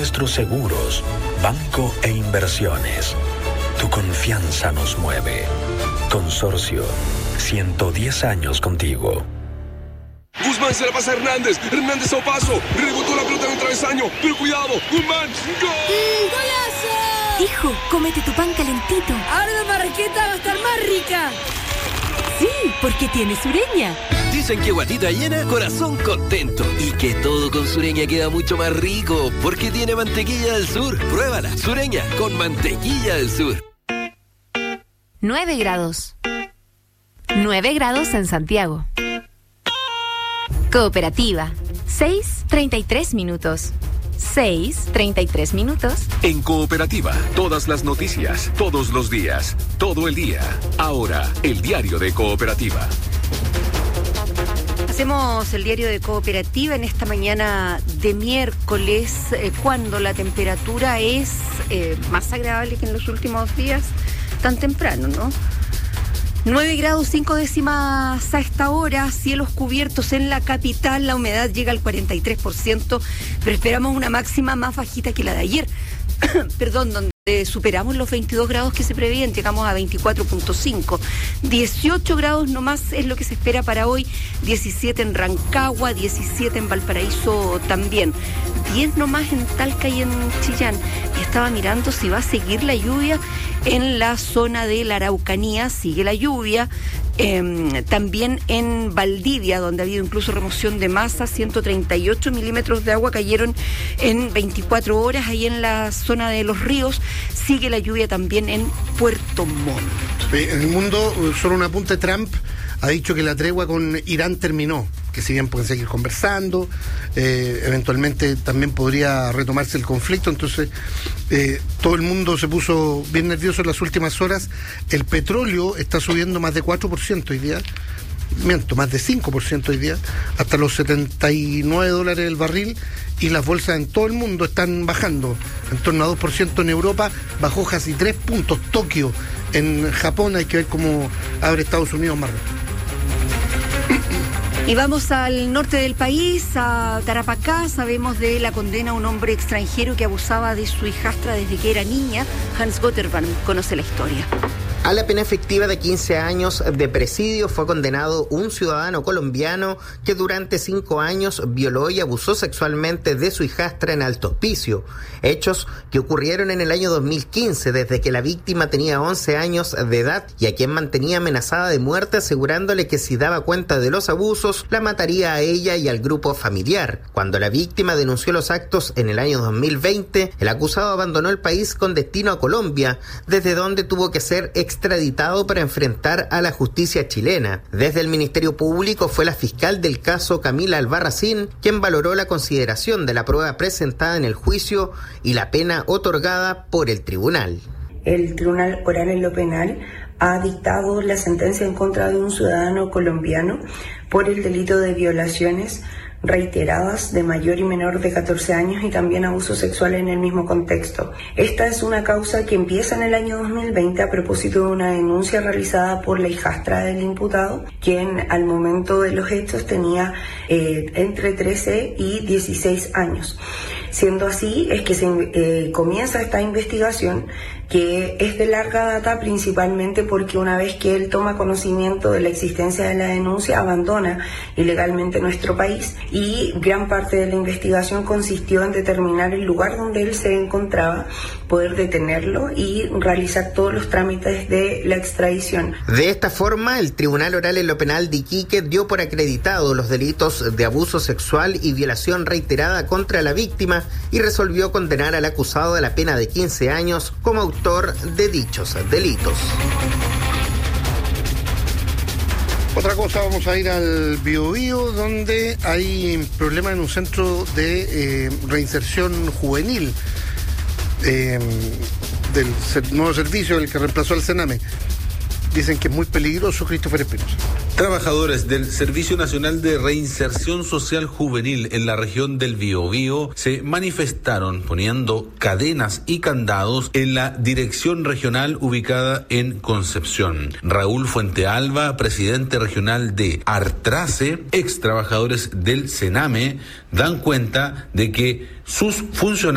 nuestros seguros, banco e inversiones. Tu confianza nos mueve. Consorcio, 110 años contigo. Guzmán se la pasa a Hernández. Hernández a Opaso. Rebotó la pelota en el travesaño. Pero cuidado. Guzmán. ¡Gol! ¡Golazo! Hijo, cómete tu pan calentito. Ahora la marraqueta va a estar más rica. Sí, porque tiene Sureña. Dicen que guatita llena, corazón contento. Y que todo con Sureña queda mucho más rico, porque tiene mantequilla del sur. Pruébala, Sureña, con mantequilla del sur. 9 grados. 9 grados en Santiago. Cooperativa. 6:33 minutos. 6:33 minutos. En Cooperativa, todas las noticias, todos los días, todo el día. Ahora, el diario de Cooperativa. Hacemos el diario de Cooperativa en esta mañana de miércoles, cuando la temperatura es más agradable que en los últimos días, tan temprano, ¿no? 9 grados 5 décimas a esta hora, cielos cubiertos en la capital, la humedad llega al 43%, pero esperamos una máxima más bajita que la de ayer, perdón, donde superamos los 22 grados que se prevían, llegamos a 24.5, 18 grados nomás es lo que se espera para hoy, 17 en Rancagua, 17 en Valparaíso también, 10 nomás en Talca y en Chillán. Y estaba mirando si va a seguir la lluvia en la zona de la Araucanía, sigue la lluvia. También en Valdivia, donde ha habido incluso remoción de masa, 138 milímetros de agua cayeron en 24 horas, ahí en la zona de los ríos. Sigue la lluvia también en Puerto Montt. En el mundo, solo un apunte, Trump ha dicho que la tregua con Irán terminó, que si bien pueden seguir conversando, eventualmente también podría retomarse el conflicto, entonces todo el mundo se puso bien nervioso en las últimas horas. El petróleo está subiendo más de 4% hoy día, más de 5% hoy día, hasta los $79 el barril, y las bolsas en todo el mundo están bajando, en torno a 2% en Europa, bajó casi 3 puntos Tokio, en Japón hay que ver cómo abre Estados Unidos más rápido. Y vamos al norte del país, a Tarapacá. Sabemos de la condena a un hombre extranjero que abusaba de su hijastra desde que era niña. Hans Gotterban conoce la historia. A la pena efectiva de 15 años de presidio fue condenado un ciudadano colombiano que durante 5 años violó y abusó sexualmente de su hijastra en Alto Hospicio. Hechos que ocurrieron en el año 2015, desde que la víctima tenía 11 años de edad y a quien mantenía amenazada de muerte, asegurándole que si daba cuenta de los abusos, la mataría a ella y al grupo familiar. Cuando la víctima denunció los actos en el año 2020, el acusado abandonó el país con destino a Colombia, desde donde tuvo que ser extraditado para enfrentar a la justicia chilena. Desde el Ministerio Público fue la fiscal del caso, Camila Albarracín, quien valoró la consideración de la prueba presentada en el juicio y la pena otorgada por el tribunal. El Tribunal Oral en lo Penal ha dictado la sentencia en contra de un ciudadano colombiano por el delito de violaciones reiteradas de mayor y menor de 14 años y también abuso sexual en el mismo contexto. Esta es una causa que empieza en el año 2020 a propósito de una denuncia realizada por la hijastra del imputado, quien al momento de los hechos tenía entre 13 y 16 años. Siendo así, es que se comienza esta investigación, que es de larga data, principalmente porque una vez que él toma conocimiento de la existencia de la denuncia, abandona ilegalmente nuestro país, y gran parte de la investigación consistió en determinar el lugar donde él se encontraba, poder detenerlo y realizar todos los trámites de la extradición. De esta forma, el Tribunal Oral en lo Penal de Iquique dio por acreditado los delitos de abuso sexual y violación reiterada contra la víctima y resolvió condenar al acusado a la pena de 15 años como autor de dichos delitos. Otra cosa, vamos a ir al Biobío, donde hay problemas en un centro de reinserción juvenil del nuevo servicio, el que reemplazó al Sename. Dicen que es muy peligroso. Christopher Espinosa. Trabajadores del Servicio Nacional de Reinserción Social Juvenil en la región del Biobío se manifestaron poniendo cadenas y candados en la dirección regional ubicada en Concepción. Raúl Fuentealba, presidente regional de Artrace, ex trabajadores del Sename, dan cuenta de que sus funcionarios